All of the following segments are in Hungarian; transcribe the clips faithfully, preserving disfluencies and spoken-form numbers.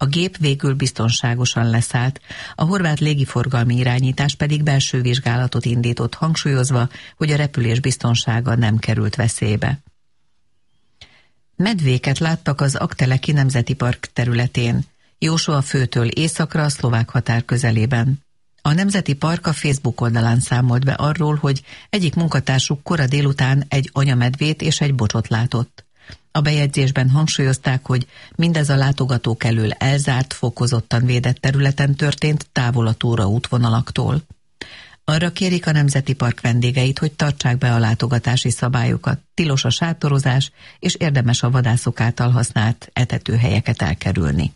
A gép végül biztonságosan leszállt, a horvát légiforgalmi irányítás pedig belső vizsgálatot indított, hangsúlyozva, hogy a repülés biztonsága nem került veszélybe. Medvéket láttak az Aggteleki Nemzeti Park területén, Jósua főtől északra a szlovák határ közelében. A Nemzeti Park a Facebook oldalán számolt be arról, hogy egyik munkatársuk kora délután egy anyamedvét és egy bocsot látott. A bejegyzésben hangsúlyozták, hogy mindez a látogatók elől elzárt, fokozottan védett területen történt, távol a túra útvonalaktól. Arra kérik a Nemzeti Park vendégeit, hogy tartsák be a látogatási szabályokat, tilos a sátorozás, és érdemes a vadászok által használt etetőhelyeket elkerülni.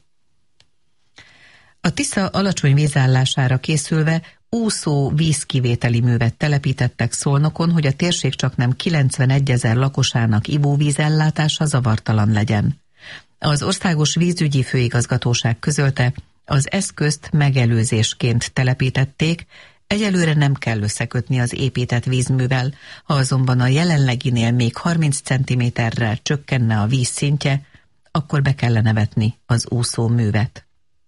A Tisza alacsony vízállására készülve úszó vízkivételi művet telepítettek Szolnokon, hogy a térség csaknem kilencvenegyezer lakosának ivóvízellátása zavartalan legyen. Az Országos Vízügyi Főigazgatóság közölte, az eszközt megelőzésként telepítették, egyelőre nem kell összekötni az épített vízművel, ha azonban a jelenleginél még harminc centiméterrel csökkenne a víz szintje, akkor be kellene vetni az úszóművet.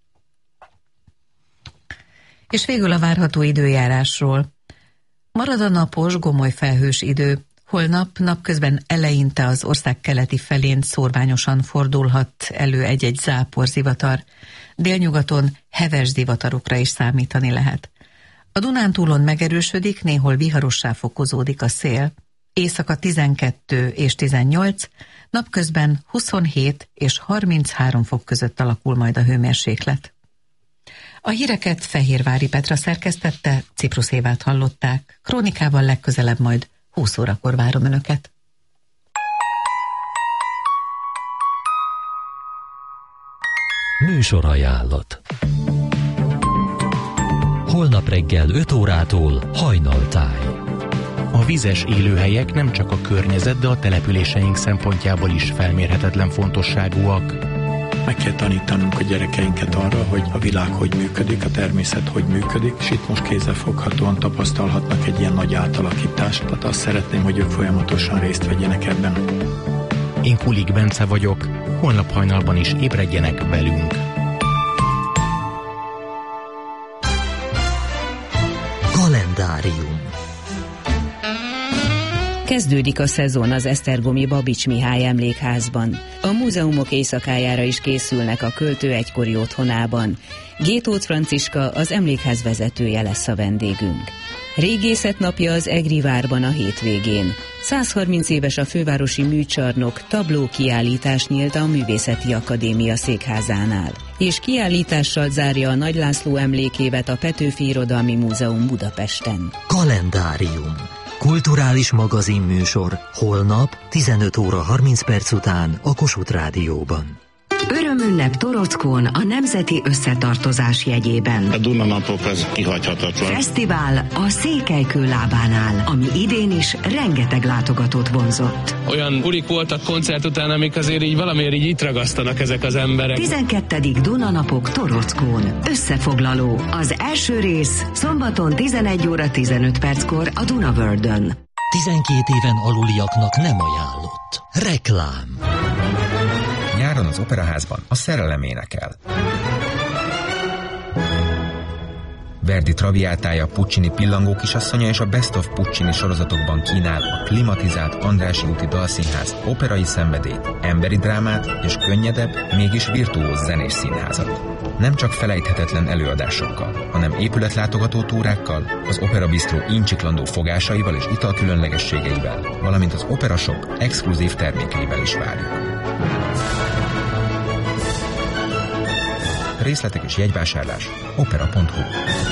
És végül a várható időjárásról. Marad a napos, gomoly felhős idő. Holnap napközben eleinte az ország keleti felén szórványosan fordulhat elő egy-egy záporzivatar. Délnyugaton heves zivatarokra is számítani lehet. A Dunántúlon megerősödik, néhol viharossá fokozódik a szél. Éjszaka tizenkettő és tizennyolc, napközben huszonhét és harminchárom fok között alakul majd a hőmérséklet. A híreket Fehérvári Petra szerkesztette, Ciprus Évát hallották. Krónikával legközelebb majd húsz órakor várom Önöket. Műsorajánlat. Holnap reggel öt órától Hajnaltáj. A vizes élőhelyek nem csak a környezet, de a településeink szempontjából is felmérhetetlen fontosságúak. Meg kell tanítanunk a gyerekeinket arra, hogy a világ hogy működik, a természet hogy működik, és itt most kézzelfoghatóan tapasztalhatnak egy ilyen nagy átalakítást. Tehát azt szeretném, hogy ők folyamatosan részt vegyenek ebben. Én Kulik Bence vagyok, holnap hajnalban is ébredjenek velünk. Kalendárium. Kezdődik a szezon az esztergomi Babics Mihály emlékházban. A múzeumok éjszakájára is készülnek a költő egykori otthonában. Gétót Franciska, az emlékház vezetője lesz a vendégünk. Régészet napja az Egri várban a hétvégén. száz harminc éves a fővárosi műcsarnok, tabló kiállítás nyílt a Művészeti Akadémia székházánál. És kiállítással zárja a Nagy László emlékévet a Petőfi Irodalmi Múzeum Budapesten. Kalendárium. Kulturális magazinműsor holnap tizenöt óra harminc perc után a Kossuth Rádióban. Örömünnep Torockón a Nemzeti Összetartozás jegyében. A Dunanapok az kihagyhatatlan. Fesztivál a Székelykő lábánál, ami idén is rengeteg látogatót vonzott. Olyan bulik voltak koncert után, amik azért így valamiért így itt ragasztanak ezek az emberek. tizenkettedik Dunanapok Torockón. Összefoglaló. Az első rész szombaton tizenegy óra tizenöt perckor a Dunavördön. tizenkét éven aluliaknak nem ajánlott. Reklám. Nyáron az Operaházban a szerelem énekel. Verdi Traviátája, Puccini Pillangó kisasszonya és a Best of Puccini sorozatokban kínál a klimatizált Andrássy úti Dalszínház operai szenvedélyt, emberi drámát és könnyedebb, mégis virtuóz zenés színházat. Nem csak felejthetetlen előadásokkal, hanem épületlátogató túrákkal, az Opera Bistro incsiklandó fogásaival és italkülönlegességeivel, valamint az Opera Shop exkluzív termékeivel is várjuk. Részletek és jegyvásárlás opera pont hu.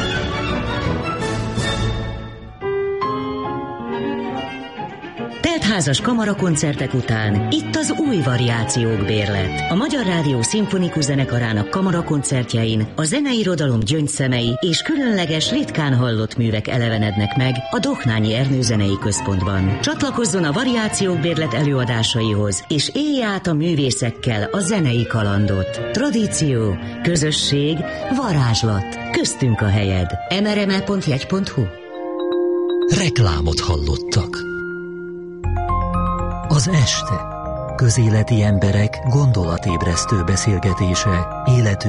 Teltházas kamarakoncertek után itt az új variációk bérlet. A Magyar Rádió Szimfonikus Zenekarának kamarakoncertjein a zeneirodalom gyöngyszemei és különleges, ritkán hallott művek elevenednek meg a Dohnányi Ernő Zenei Központban. Csatlakozzon a variációk bérlet előadásaihoz, és élje át a művészekkel a zenei kalandot. Tradíció, közösség, varázslat. Köztünk a helyed. em er em e pont jegy pont hu. Reklámot hallottak. Az este. Közéleti emberek gondolatébresztő beszélgetése életük